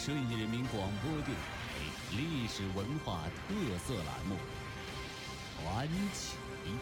顺义人民广播电台历史文化特色栏目《传奇》。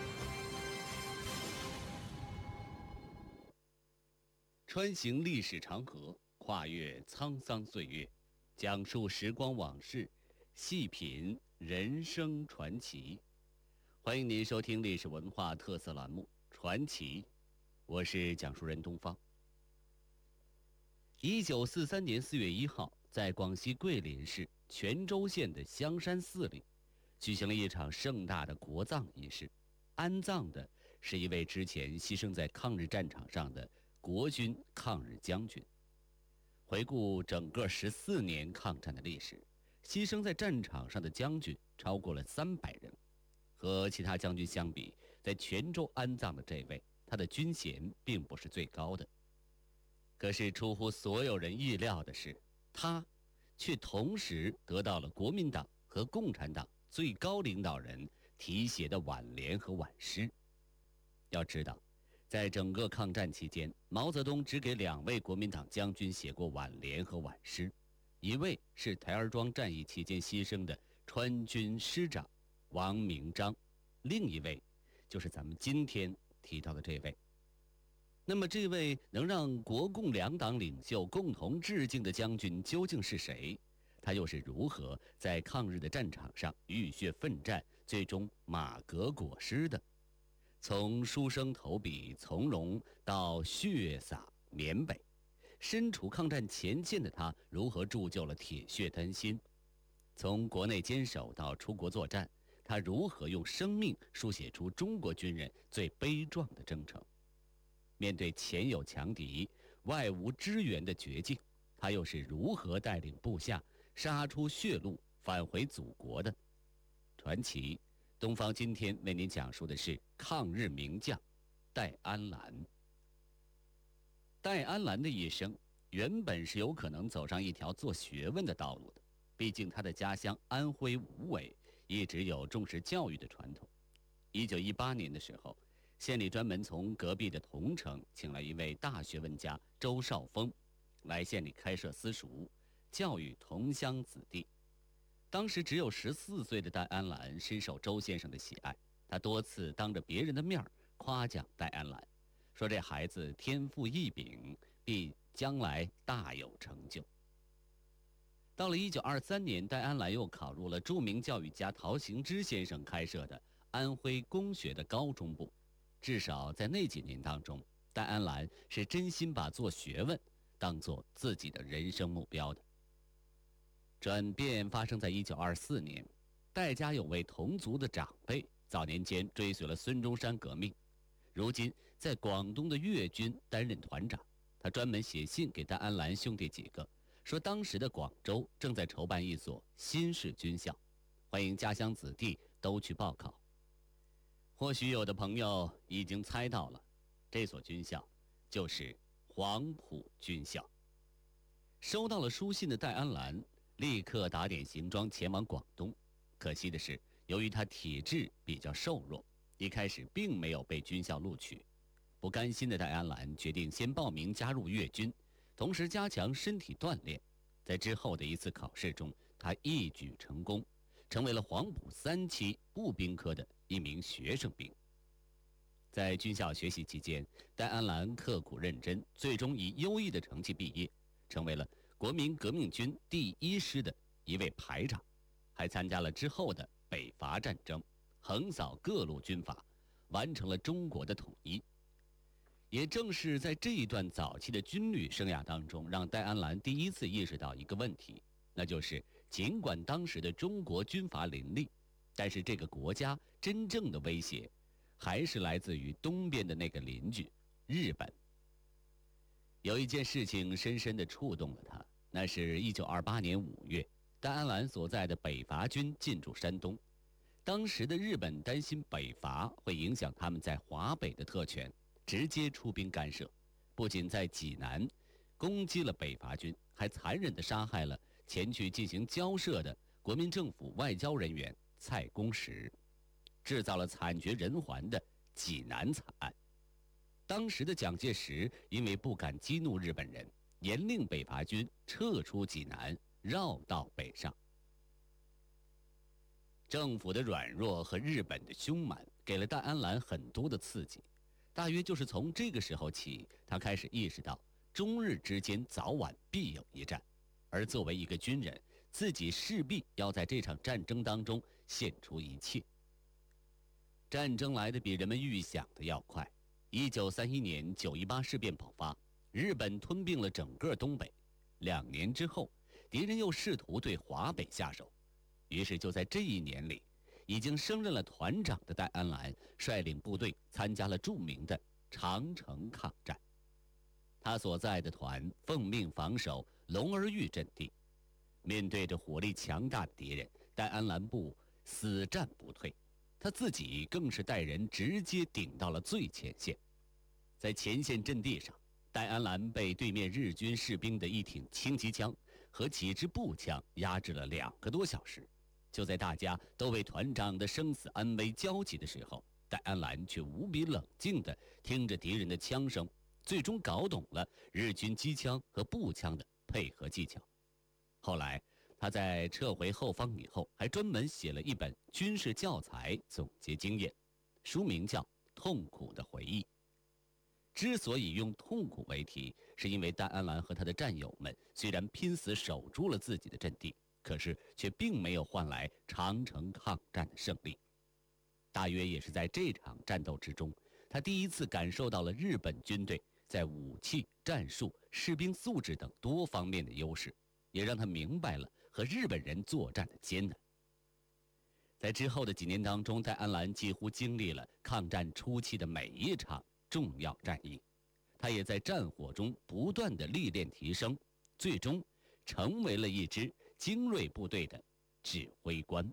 穿行历史长河，跨越沧桑岁月，讲述时光往事，细品人生传奇。欢迎您收听历史文化特色栏目《传奇》，我是讲述人东方。1943年4月1号，在广西桂林市全州县的香山寺里，举行了一场盛大的国葬仪式。安葬的是一位之前牺牲在抗日战场上的国军抗日将军。回顾整个14年抗战的历史，牺牲在战场上的将军超过了300人。和其他将军相比，在泉州安葬的这位，他的军衔并不是最高的。可是出乎所有人意料的是，他却同时得到了国民党和共产党最高领导人题写的挽联和挽诗。要知道，在整个抗战期间，毛泽东只给2位国民党将军写过挽联和挽诗，一位是台儿庄战役期间牺牲的川军师长王明章，另一位就是咱们今天提到的这位。那么这位能让国共两党领袖共同致敬的将军究竟是谁？他又是如何在抗日的战场上浴血奋战，最终马革裹尸的？从书生投笔从容到血洒缅北，身处抗战前线的他如何铸就了铁血丹心？从国内坚守到出国作战，他如何用生命书写出中国军人最悲壮的征程？面对前有强敌，外无支援的绝境，他又是如何带领部下杀出血路，返回祖国的？传奇，东方今天为您讲述的是抗日名将戴安澜。戴安澜的一生原本是有可能走上一条做学问的道路的，毕竟他的家乡安徽无为一直有重视教育的传统。1918年的时候，县里专门从隔壁的桐城请来一位大学问家周少峰，来县里开设私塾，教育同乡子弟。当时只有14岁的戴安澜深受周先生的喜爱，他多次当着别人的面夸奖戴安澜，说这孩子天赋异禀，必将来大有成就。到了1923年，戴安澜又考入了著名教育家陶行知先生开设的安徽工学的高中部。至少在那几年当中，戴安澜是真心把做学问当作自己的人生目标的。转变发生在1924年，戴家有位同族的长辈，早年间追随了孙中山革命，如今在广东的粤军担任团长。他专门写信给戴安澜兄弟几个，说当时的广州正在筹办一所新式军校，欢迎家乡子弟都去报考。或许有的朋友已经猜到了，这所军校就是黄埔军校。收到了书信的戴安澜立刻打点行装前往广东。可惜的是，由于他体质比较瘦弱，一开始并没有被军校录取。不甘心的戴安澜决定先报名加入粤军，同时加强身体锻炼。在之后的一次考试中，他一举成功，成为了黄埔3期步兵科的一名学生兵。在军校学习期间，戴安澜刻苦认真，最终以优异的成绩毕业，成为了国民革命军第1师的一位排长，还参加了之后的北伐战争，横扫各路军阀，完成了中国的统一。也正是在这一段早期的军旅生涯当中，让戴安澜第一次意识到一个问题，那就是尽管当时的中国军阀林立，但是这个国家真正的威胁还是来自于东边的那个邻居日本。有一件事情深深地触动了他，那是1928年5月，戴安澜所在的北伐军进驻山东。当时的日本担心北伐会影响他们在华北的特权，直接出兵干涉，不仅在济南攻击了北伐军，还残忍地杀害了前去进行交涉的国民政府外交人员蔡公实，制造了惨绝人寰的济南惨案。当时的蒋介石因为不敢激怒日本人，严令北伐军撤出济南， 绕道北上。政府的软弱和日本的凶蛮给了戴安澜很多的刺激，大约就是从这个时候起，他开始意识到中日之间早晚必有一战，而作为一个军人，自己势必要在这场战争当中献出一切。战争来得比人们预想的要快。1931年9·18事变爆发，日本吞并了整个东北。2年之后，敌人又试图对华北下手。于是就在这一年里，已经升任了团长的戴安澜率领部队参加了著名的长城抗战。他所在的团奉命防守龙儿峪阵地，面对着火力强大的敌人，戴安澜部死战不退，他自己更是带人直接顶到了最前线。在前线阵地上，戴安澜被对面日军士兵的一挺轻机枪和几支步枪压制了2个多小时。就在大家都为团长的生死安危焦急的时候，戴安澜却无比冷静地听着敌人的枪声，最终搞懂了日军机枪和步枪的配合技巧。后来他在撤回后方以后，还专门写了一本军事教材总结经验，书名叫《痛苦的回忆》。之所以用痛苦为题，是因为戴安澜和他的战友们虽然拼死守住了自己的阵地，可是却并没有换来长城抗战的胜利。大约也是在这场战斗之中，他第一次感受到了日本军队在武器、战术、士兵素质等多方面的优势，也让他明白了和日本人作战的艰难。在之后的几年当中，戴安澜几乎经历了抗战初期的每一场重要战役，他也在战火中不断的历练提升，最终成为了一支精锐部队的指挥官。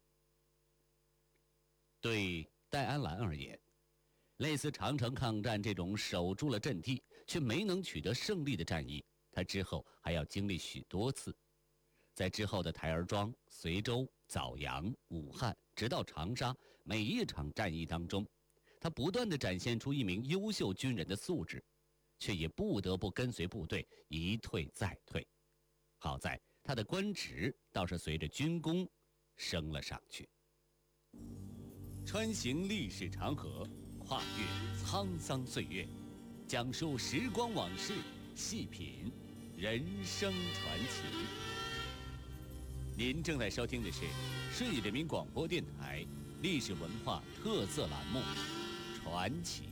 对戴安澜而言，类似长城抗战这种守住了阵地却没能取得胜利的战役，他之后还要经历许多次。在之后的台儿庄、随州、枣阳、武汉，直到长沙，每一场战役当中，他不断地展现出一名优秀军人的素质，却也不得不跟随部队一退再退。好在他的官职倒是随着军功升了上去。穿行历史长河，跨越沧桑岁月，讲述时光往事，细品人生传奇。您正在收听的是顺义人民广播电台历史文化特色栏目《传奇》。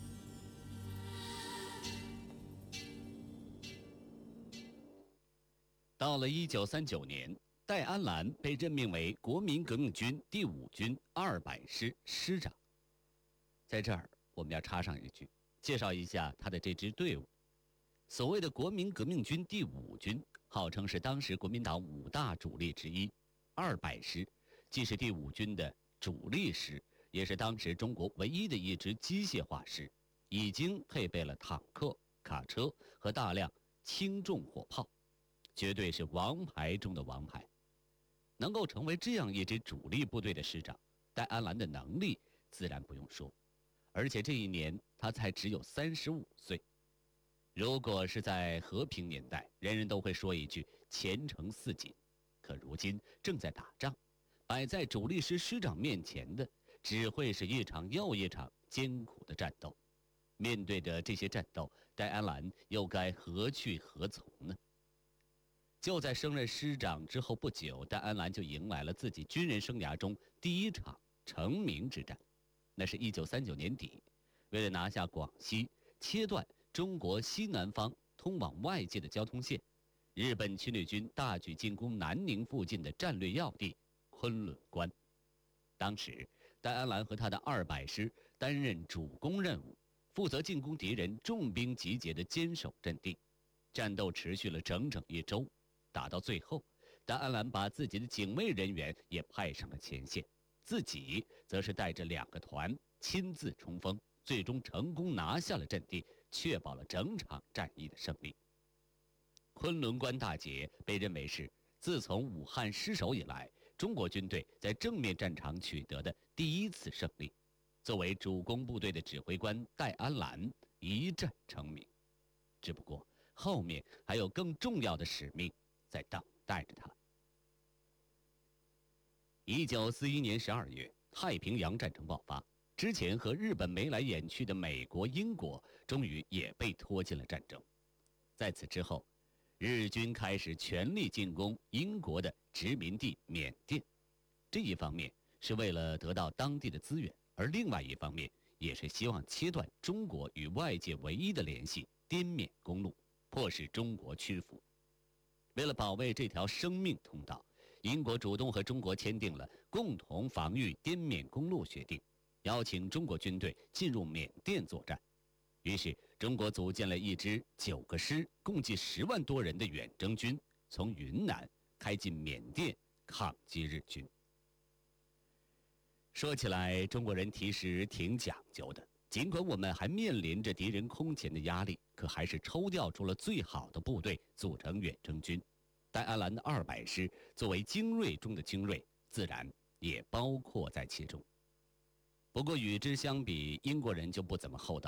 到了1939年，戴安澜被任命为国民革命军第5军200师师长。在这儿，我们要插上一句，介绍一下他的这支队伍。所谓的国民革命军第5军，号称是当时国民党5大主力之一。200师既是第5军的主力师，也是当时中国唯一的一支机械化师，已经配备了坦克、卡车和大量轻重火炮，绝对是王牌中的王牌。能够成为这样一支主力部队的师长，戴安澜的能力自然不用说，而且这一年他才只有35岁。如果是在和平年代，人人都会说一句前程似锦，可如今正在打仗，摆在主力师师长面前的只会是一场又一场艰苦的战斗。面对着这些战斗，戴安澜又该何去何从呢？就在升任师长之后不久，戴安澜就迎来了自己军人生涯中第一场成名之战。那是1939年底，为了拿下广西，切断中国西南方通往外界的交通线，日本侵略军大举进攻南宁附近的战略要地昆仑关。当时，戴安澜和他的200师担任主攻任务，负责进攻敌人重兵集结的坚守阵地。战斗持续了整整1周。打到最后，戴安澜把自己的警卫人员也派上了前线，自己则是带着2个团亲自冲锋，最终成功拿下了阵地，确保了整场战役的胜利。昆仑关大捷被认为是自从武汉失守以来，中国军队在正面战场取得的第一次胜利。作为主攻部队的指挥官戴安澜一战成名，只不过后面还有更重要的使命在等待着他。 1941年12月，太平洋战争爆发，之前和日本眉来眼去的美国、英国，终于也被拖进了战争。在此之后，日军开始全力进攻英国的殖民地缅甸。这一方面是为了得到当地的资源，而另外一方面也是希望切断中国与外界唯一的联系——滇缅公路，迫使中国屈服。为了保卫这条生命通道，英国主动和中国签订了共同防御滇缅公路协定，邀请中国军队进入缅甸作战。于是，中国组建了一支9个师、共计10万多人的远征军，从云南开进缅甸抗击日军。说起来，中国人其实挺讲究的，尽管我们还面临着敌人空前的压力，可还是抽调出了最好的部队组成远征军。戴安澜的200师作为精锐中的精锐，自然也包括在其中。不过与之相比，英国人就不怎么厚道。